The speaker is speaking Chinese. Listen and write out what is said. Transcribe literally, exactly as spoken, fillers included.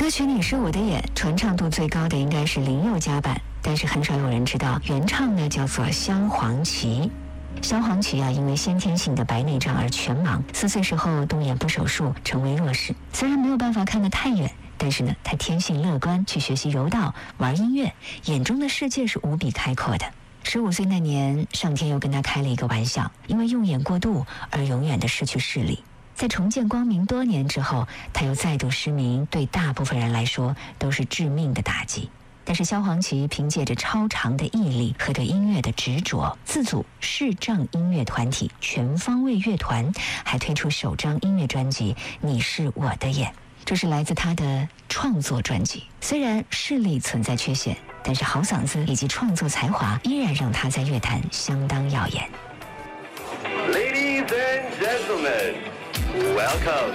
歌曲《你是我的眼》传唱度最高的应该是林宥嘉版，但是很少有人知道原唱呢叫做萧煌奇。萧煌奇啊，因为先天性的白内障而全盲，四岁时候动眼部手术，成为弱视。虽然没有办法看得太远，但是呢，他天性乐观，去学习柔道，玩音乐，眼中的世界是无比开阔的。十五岁那年，上天又跟他开了一个玩笑，因为用眼过度而永远的失去视力。在重见光明多年之后，他又再度失明，对大部分人来说都是致命的打击。但是萧煌奇凭借着超长的毅力和对音乐的执着，自组视障音乐团体全方位乐团，还推出首张音乐专辑《你是我的眼》，这是来自他的创作专辑。虽然视力存在缺陷，但是好嗓子以及创作才华依然让他在乐坛相当耀眼。 Ladies and gentlemen, welcome